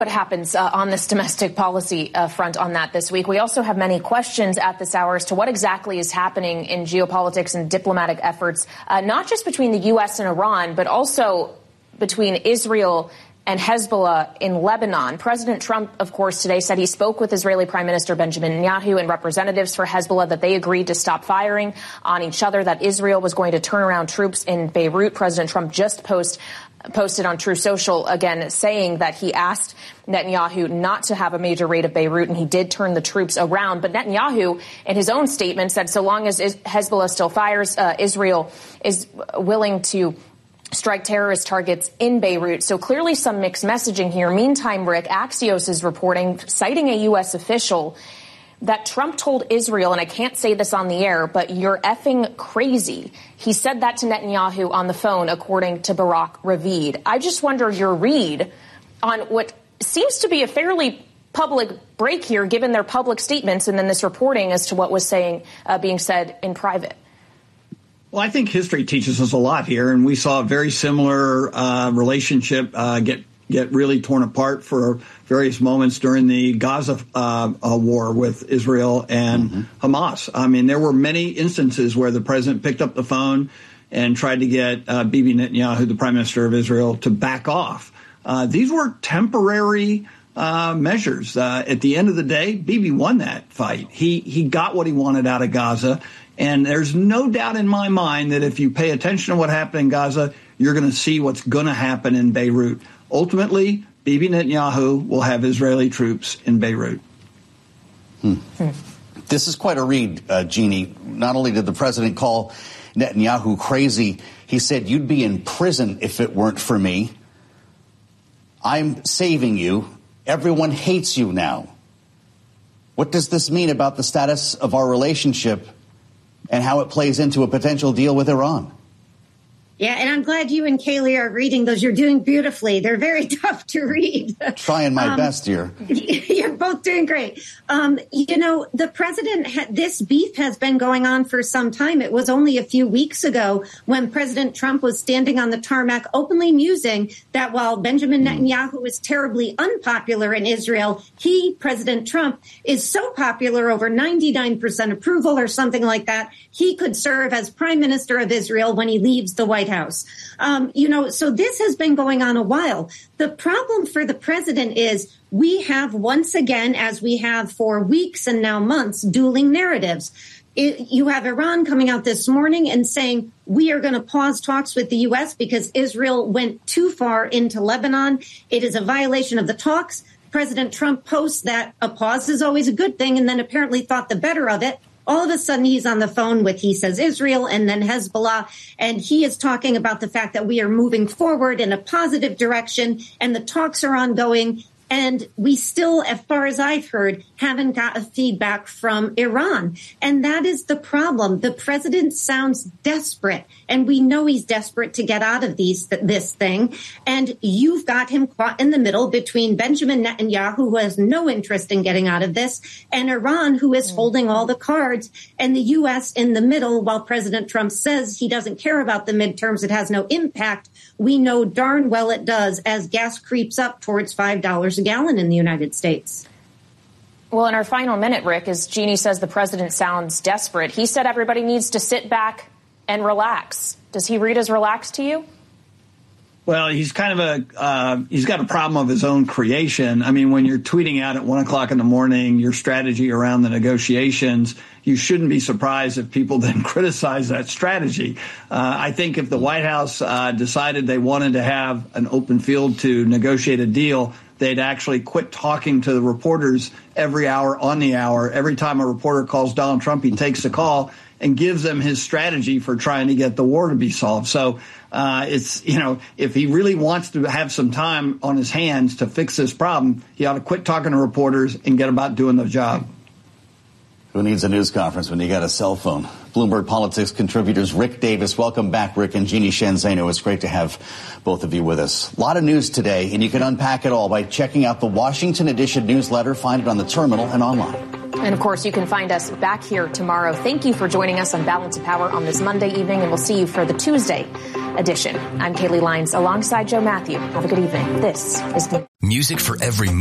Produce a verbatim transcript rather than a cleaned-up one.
What happens uh, on this domestic policy uh, front on that this week. We also have many questions at this hour as to what exactly is happening in geopolitics and diplomatic efforts, uh, not just between the U S and Iran, but also between Israel and Hezbollah in Lebanon. President Trump, of course, today said he spoke with Israeli Prime Minister Benjamin Netanyahu and representatives for Hezbollah, that they agreed to stop firing on each other, that Israel was going to turn around troops in Beirut. President Trump just post posted on True Social again saying that he asked Netanyahu not to have a major raid of Beirut, and he did turn the troops around. But Netanyahu, in his own statement, said so long as Hezbollah still fires, uh, Israel is willing to strike terrorist targets in Beirut. So clearly some mixed messaging here. Meantime, Rick, Axios is reporting, citing a U S official, that Trump told Israel, and I can't say this on the air, but you're effing crazy. He said that to Netanyahu on the phone, according to Barak Ravid. I just wonder your read on what seems to be a fairly public break here, given their public statements and then this reporting as to what was saying, uh, being said in private. Well, I think history teaches us a lot here, and we saw a very similar uh, relationship uh, get get really torn apart for various moments during the Gaza uh, uh, war with Israel and mm-hmm. Hamas. I mean, there were many instances where the president picked up the phone and tried to get uh, Bibi Netanyahu, the prime minister of Israel, to back off. Uh, these were temporary uh, measures. Uh, at the end of the day, Bibi won that fight. He he got what he wanted out of Gaza. And there's no doubt in my mind that if you pay attention to what happened in Gaza, you're going to see what's going to happen in Beirut. Ultimately, Bibi Netanyahu will have Israeli troops in Beirut. Hmm. Hmm. This is quite a read, uh, Jeannie. Not only did the president call Netanyahu crazy, he said, you'd be in prison if it weren't for me. I'm saving you. Everyone hates you now. What does this mean about the status of our relationship and how it plays into a potential deal with Iran? Yeah, and I'm glad you and Kaylee are reading those. You're doing beautifully. They're very tough to read. Trying my um, best here. You're both doing great. Um, you know, the president, ha- this beef has been going on for some time. It was only a few weeks ago when President Trump was standing on the tarmac openly musing that while Benjamin Netanyahu is terribly unpopular in Israel, he, President Trump, is so popular, over ninety-nine percent approval or something like that, he could serve as prime minister of Israel when he leaves the White House. Um, you know, so this has been going on a while. The problem for the president is we have once again, as we have for weeks and now months, dueling narratives. It, you have Iran coming out this morning and saying we are going to pause talks with the U S because Israel went too far into Lebanon. It is a violation of the talks. President Trump posts that a pause is always a good thing and then apparently thought the better of it. All of a sudden, he's on the phone with, he says, Israel and then Hezbollah, and he is talking about the fact that we are moving forward in a positive direction and the talks are ongoing. And we still, as far as I've heard, haven't got a feedback from Iran. And that is the problem. The president sounds desperate, and we know he's desperate to get out of these this thing. And you've got him caught in the middle between Benjamin Netanyahu, who has no interest in getting out of this, and Iran, who is holding all the cards, and the U S in the middle. While President Trump says he doesn't care about the midterms, it has no impact, we know darn well it does as gas creeps up towards five dollars a gallon in the United States. Well, in our final minute, Rick, as Jeannie says, the president sounds desperate. He said everybody needs to sit back and relax. Does he read as relaxed to you? Well, he's kind of a uh, he's got a problem of his own creation. I mean, when you're tweeting out at one o'clock in the morning your strategy around the negotiations, you shouldn't be surprised if people then criticize that strategy. Uh, I think if the White House uh, decided they wanted to have an open field to negotiate a deal, they'd actually quit talking to the reporters every hour on the hour. Every time a reporter calls Donald Trump, he takes the call and gives them his strategy for trying to get the war to be solved. So uh, it's, you know, if he really wants to have some time on his hands to fix this problem, he ought to quit talking to reporters and get about doing the job. Who needs a news conference when you got a cell phone? Bloomberg Politics contributors Rick Davis. Welcome back, Rick, and Jeannie Sheehan Zaino. It's great to have both of you with us. A lot of news today, and you can unpack it all by checking out the Washington Edition newsletter. Find it on the terminal and online. And of course, you can find us back here tomorrow. Thank you for joining us on Balance of Power on this Monday evening, and we'll see you for the Tuesday edition. I'm Kaylee Lyons alongside Joe Matthew. Have a good evening. This is the music for every